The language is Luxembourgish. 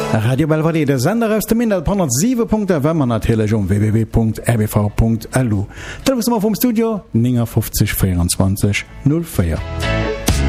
Radio Belvedere, der Sender aus dem Minderheit 107.1 wenn man natürlich um www.rbv.lu. Dann wissen wir vom Studio 59 24 04.